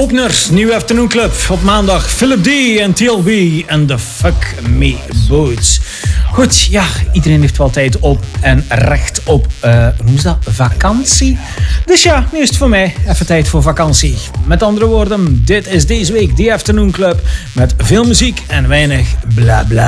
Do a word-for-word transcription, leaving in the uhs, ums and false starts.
opener, nieuwe Afternoon Club. Op maandag Philip D en T L B en The Fuck Me Boots. Goed, ja, iedereen heeft wel tijd op en recht op, uh, hoe is dat, vakantie? Dus ja, nu is het voor mij even tijd voor vakantie. Met andere woorden, dit is deze week The Afternoon Club met veel muziek en weinig bla bla.